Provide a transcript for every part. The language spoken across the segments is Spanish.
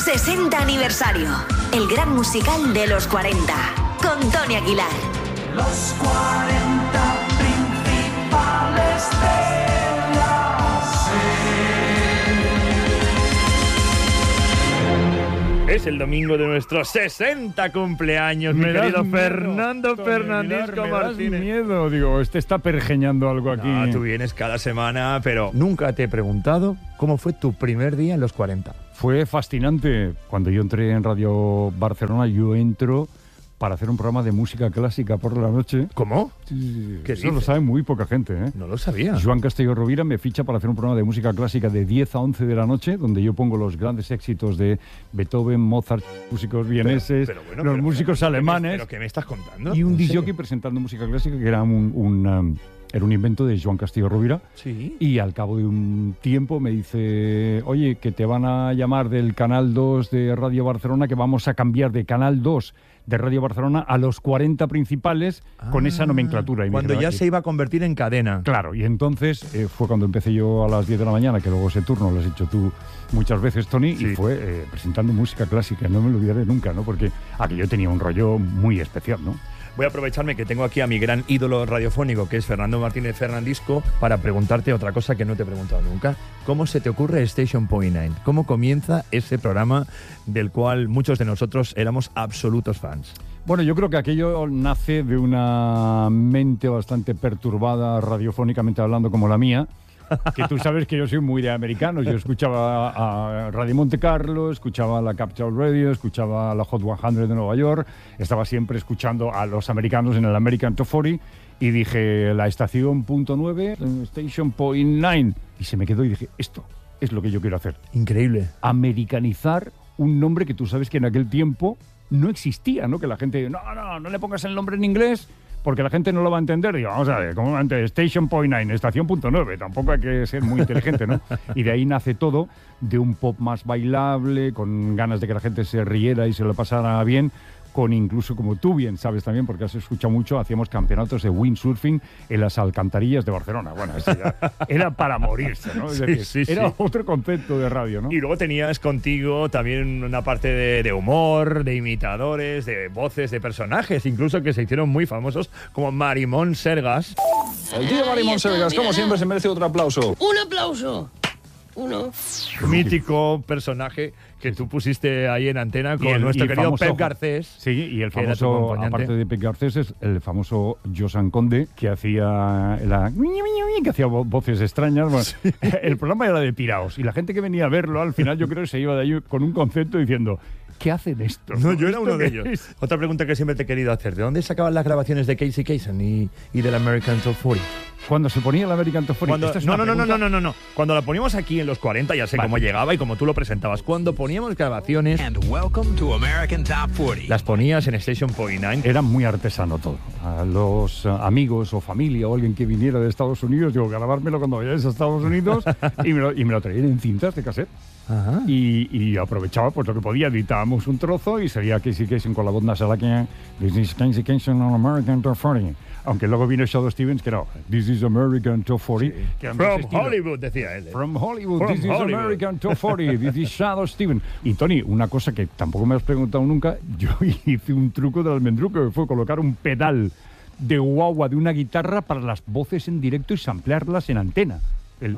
60 aniversario. El gran musical de los 40. Con Tony Aguilar. Los 40 principales de la SER. Es el domingo de nuestros 60 cumpleaños, mi querido Fernando Fernandisco Martínez. Me das miedo, digo, está pergeñando algo aquí. No, tú vienes cada semana, pero nunca te he preguntado cómo fue tu primer día en los 40. Fue fascinante. Cuando yo entré en Radio Barcelona, yo entro para hacer un programa de música clásica por la noche. ¿Cómo? Sí, ¿Qué eso dices? lo sabe muy poca gente, ¿eh? No lo sabía. Joan Castelló Rovira me ficha para hacer un programa de música clásica de 10 a 11 de la noche, donde yo pongo los grandes éxitos de Beethoven, Mozart, músicos vieneses, los músicos alemanes. ¿Pero qué me estás contando? Y un ¿En disc serio? jockey presentando música clásica, que era era un invento de Joan Castelló Rovira. Sí. Y al cabo de un tiempo me dice, oye, que te van a llamar del Canal 2 de Radio Barcelona, que vamos a cambiar de Canal 2 de Radio Barcelona a los 40 principales con esa nomenclatura. Y cuando me ya quedé, se iba a convertir en cadena. Claro, y entonces fue cuando empecé yo a las 10 de la mañana, que luego ese turno lo has hecho tú muchas veces, Tony, Sí. y fue presentando música clásica. No me lo olvidaré nunca, ¿no? Porque aquello tenía un rollo muy especial, ¿no? Voy a aprovecharme que tengo aquí a mi gran ídolo radiofónico, que es Fernando Martínez Fernandisco, para preguntarte otra cosa que no te he preguntado nunca. ¿Cómo se te ocurre Station Point Nine? ¿Cómo comienza ese programa del cual muchos de nosotros éramos absolutos fans? Bueno, yo creo que aquello nace de una mente bastante perturbada radiofónicamente hablando como la mía, que tú sabes que yo soy muy de americanos. Yo escuchaba a Radio Monte Carlo, escuchaba la Capital Radio, escuchaba la Hot 100 de Nueva York, estaba siempre escuchando a los americanos en el American Top 40 y dije, la estación .9, Station Point 9, y se me quedó y dije, esto es lo que yo quiero hacer. Increíble. Americanizar un nombre que tú sabes que en aquel tiempo no existía, ¿no? Que la gente, no le pongas el nombre en inglés porque la gente no lo va a entender. Digo, vamos a ver, como antes, Station Point 9, estación .9, tampoco hay que ser muy inteligente, ¿no? Y de ahí nace todo, de un pop más bailable, con ganas de que la gente se riera y se lo pasara bien, con incluso, como tú bien sabes también, porque has escuchado mucho, hacíamos campeonatos de windsurfing en las alcantarillas de Barcelona. Bueno, eso ya era para morirse, ¿no? Es Sí, decir, sí, era sí. otro concepto de radio, ¿no? Y luego tenías contigo también una parte de humor, de imitadores, de voces, de personajes, incluso que se hicieron muy famosos, como Marimón Sergas. El tío Marimón Sergas, como siempre, se merece otro aplauso. Un aplauso. Uno. Mítico personaje que tú pusiste ahí en antena con Y el- nuestro y el querido famoso- Pep Garcés. Sí, y el que era tu famoso, acompañante. aparte de Pep Garcés, es el famoso Josan Conde, que hacía que hacía voces extrañas. Bueno, el programa era de tiraos, y la gente que venía a verlo, al final yo creo que se iba de ahí con un concepto diciendo, ¿qué hacen estos? No, yo era ¿Esto uno de qué ellos. es? Otra pregunta que siempre te he querido hacer. ¿De dónde sacaban las grabaciones de Casey Kasem y del American Top 40? Cuando se ponía el American Top 40. Cuando, Esta es no, una no, no, no, pregunta- no, no, no. Cuando la poníamos aquí en los 40, ya sé Vale. cómo llegaba y cómo tú lo presentabas. Cuando poníamos grabaciones, And welcome to American Top 40. las ponías en Station Point 9. Era muy artesano todo. A los amigos o familia o alguien que viniera de Estados Unidos, digo, grabármelo cuando vayáis a Estados Unidos y me lo traían en cintas de cassette. Ajá. Y aprovechaba pues lo que podía, editábamos un trozo y sería Casey Kasem con la voz nasal aquí, This is Casey Kasem on American Top 40. Aunque luego vino Shadow Stevens, que era This is American Top 40. Que era más From estilo. Hollywood, decía él. From Hollywood, From this is Hollywood. American Top 40, this is Shadow Stevens. Y Tony, una cosa que tampoco me has preguntado nunca, yo hice un truco del almendruco, que fue colocar un pedal de guagua de una guitarra para las voces en directo y samplearlas en antena. El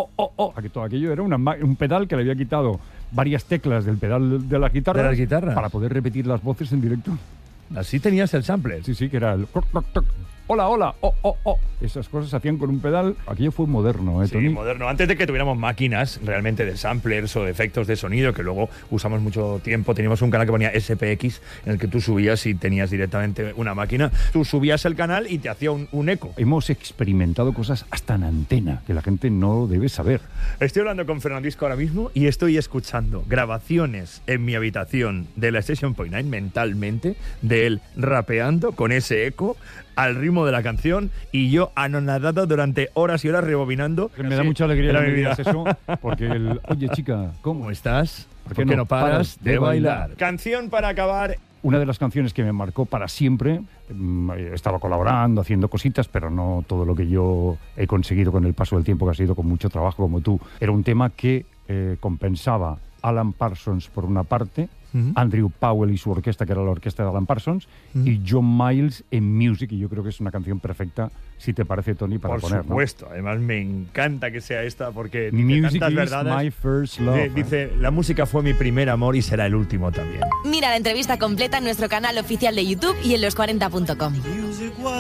todo aquello era un pedal que le había quitado varias teclas del pedal de la guitarra ¿De las guitarras? para poder repetir las voces en directo. Así tenías el sampler. Sí, que era el toc, toc, toc. Hola, hola, Esas cosas se hacían con un pedal. Aquello fue moderno, Sí, Tony? moderno. Antes de que tuviéramos máquinas realmente de samplers o de efectos de sonido, que luego usamos mucho tiempo, teníamos un canal que ponía SPX, en el que tú subías y tenías directamente una máquina. Tú subías el canal y te hacía un eco. Hemos experimentado cosas hasta en antena, que la gente no debe saber. Estoy hablando con Fernandisco ahora mismo y estoy escuchando grabaciones en mi habitación de la Station Point 9 mentalmente, de él rapeando con ese eco al ritmo de la canción y yo anonadado durante horas y horas rebobinando. Me da mucha alegría Era que mi me digas vida. eso, porque oye chica, ¿Cómo ¿cómo? estás? ¿Por ¿Por qué no paras de bailar? bailar? Canción para acabar. Una de las canciones que me marcó para siempre, estaba colaborando, haciendo cositas, pero no todo lo que yo he conseguido con el paso del tiempo, que ha sido con mucho trabajo como tú. Era un tema que compensaba Alan Parsons por una parte, Ujú. Andrew Powell y su orquesta, que era la orquesta de Alan Parsons, y John Miles en Music, y yo creo que es una canción perfecta, si te parece, Tony, para Por poner, ¿no? supuesto, además me encanta que sea esta porque dice Music tantas is verdades. my first love. Dice, la música fue mi primer amor y será el último también. Mira la entrevista completa en nuestro canal oficial de YouTube y en los40.com.